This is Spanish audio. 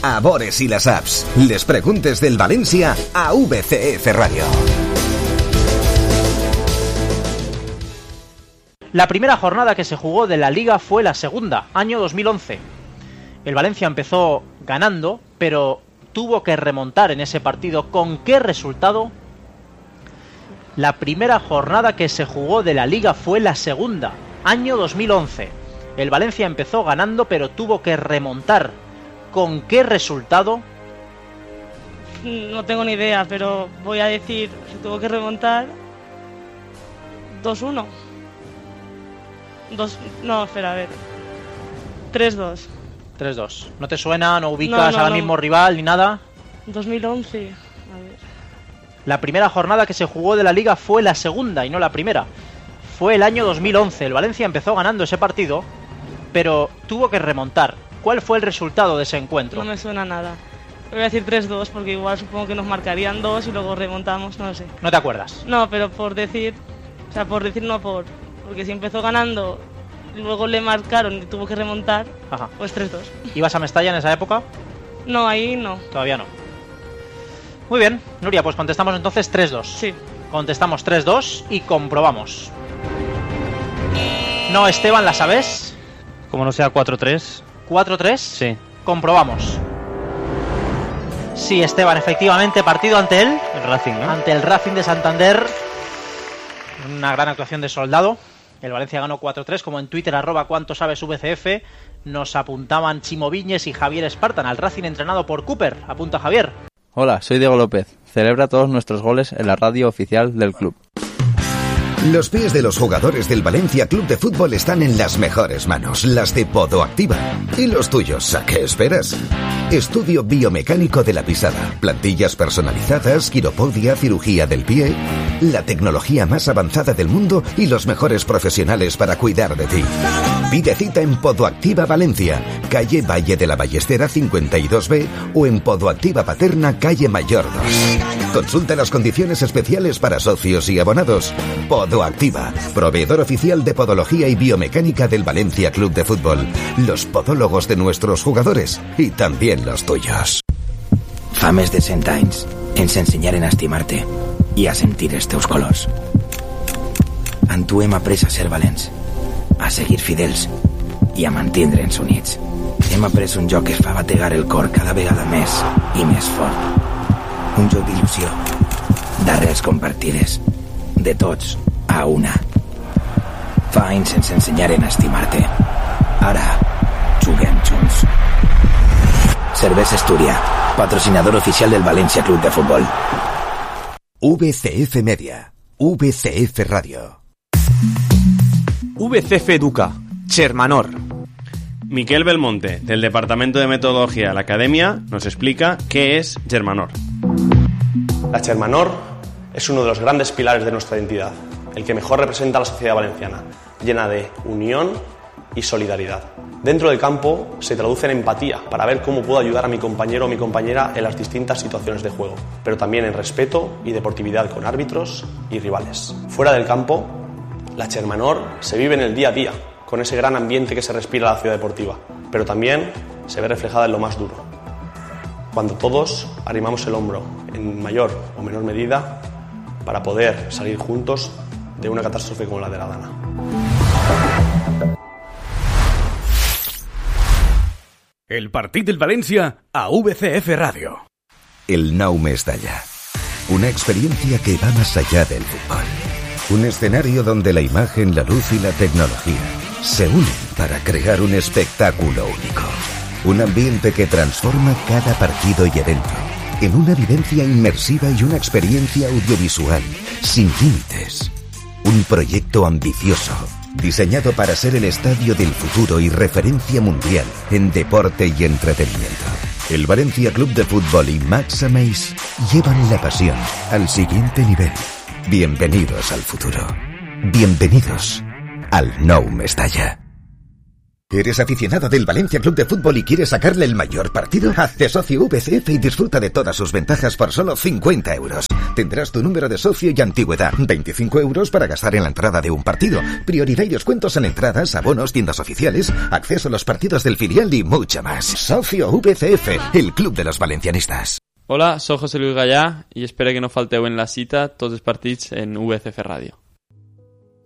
a Bores y las apps. Les preguntes del Valencia a VCF Radio. La primera jornada que se jugó de la Liga fue la segunda, año 2011. El Valencia empezó ganando, pero tuvo que remontar en ese partido. ¿Con qué resultado? La primera jornada que se jugó de la Liga fue la segunda, año 2011. El Valencia empezó ganando, pero tuvo que remontar. ¿Con qué resultado? No tengo ni idea, pero voy a decir, se tuvo que remontar 2-1. No, espera, a ver. 3-2. 3-2. ¿No te suena? ¿No ubicas al mismo rival ni nada? 2011. A ver. La primera jornada que se jugó de la Liga fue la segunda y no la primera. Fue el año 2011. El Valencia empezó ganando ese partido, pero tuvo que remontar. ¿Cuál fue el resultado de ese encuentro? No me suena nada. Voy a decir 3-2 porque igual supongo que nos marcarían 2 y luego remontamos, no lo sé. ¿No te acuerdas? No, pero por decir... O sea, por decir no por... Porque si empezó ganando, luego le marcaron y tuvo que remontar, Ajá. Pues 3-2. ¿Ibas a Mestalla en esa época? No, ahí no. Todavía no. Muy bien, Nuria, pues contestamos entonces 3-2. Sí. Contestamos 3-2 y comprobamos. No, Esteban, ¿la sabes? Como no sea 4-3. ¿4-3? Sí. Comprobamos. Sí, Esteban, efectivamente, partido ante él. El Racing, ¿no? Ante el Racing de Santander. Una gran actuación de Soldado. El Valencia ganó 4-3, como en Twitter, @cuánto sabes VCF, nos apuntaban Chimo Viñes y Javier Espartan, al Racing entrenado por Cooper. Apunta Javier. Hola, soy Diego López. Celebra todos nuestros goles en la radio oficial del club. Los pies de los jugadores del Valencia Club de Fútbol están en las mejores manos, las de Podoactiva. ¿Y los tuyos? ¿A qué esperas? Estudio biomecánico de la pisada, plantillas personalizadas, quiropodia, cirugía del pie, la tecnología más avanzada del mundo y los mejores profesionales para cuidar de ti. Pide cita en Podoactiva Valencia, calle Valle de la Ballestera 52B o en Podoactiva Paterna, calle Mayor 2. Consulta las condiciones especiales para socios y abonados. Podoactiva, proveedor oficial de podología y biomecánica del Valencia Club de Fútbol. Los podólogos de nuestros jugadores y también los tuyos. Fa més de 100 anys ens ensenyaren a estimar-te i a sentir els teus colors. En tu hem après a ser valents, a seguir fidels i a mantindre'ns units. Hem après un joc que fa bategar el cor cada vegada més i més fort. Un joc d'il·lusió, d'arrels compartides, de tots a una. Fa anys ens ensenyaren a estimar-te. Ara juguem junts. Cervesa Astúria, patrocinador oficial del Valencia Club de Fútbol. VCF Media, VCF Radio. VCF Educa, Chermanor. Miquel Belmonte, del Departamento de Metodología de la Academia, nos explica qué es Chermanor. La Chermanor es uno de los grandes pilares de nuestra identidad, el que mejor representa a la sociedad valenciana, llena de unión y solidaridad. Dentro del campo se traduce en empatía para ver cómo puedo ayudar a mi compañero o mi compañera en las distintas situaciones de juego, pero también en respeto y deportividad con árbitros y rivales. Fuera del campo, la Chermanor se vive en el día a día, con ese gran ambiente que se respira en la ciudad deportiva, pero también se ve reflejada en lo más duro, cuando todos arrimamos el hombro en mayor o menor medida para poder salir juntos de una catástrofe como la de la Dana. El partit del Valencia a VCF Radio. El Nou Mestalla. Una experiencia que va más allá del fútbol. Un escenario donde la imagen, la luz y la tecnología se unen para crear un espectáculo único. Un ambiente que transforma cada partido y evento en una vivencia inmersiva y una experiencia audiovisual sin límites. Un proyecto ambicioso, diseñado para ser el estadio del futuro y referencia mundial en deporte y entretenimiento. El Valencia Club de Fútbol y Max Ameis llevan la pasión al siguiente nivel. Bienvenidos al futuro. Bienvenidos al Nou Mestalla. ¿Eres aficionado del Valencia Club de Fútbol y quieres sacarle el mayor partido? Hazte socio VCF y disfruta de todas sus ventajas por solo 50 euros. Tendrás tu número de socio y antigüedad. 25 euros para gastar en la entrada de un partido. Prioridad y descuentos en entradas, abonos, tiendas oficiales, acceso a los partidos del filial y mucho más. Socio VCF, el club de los valencianistas. Hola, soy José Luis Gallà i espero que no falteu en la cita tots els partits en VCF Ràdio.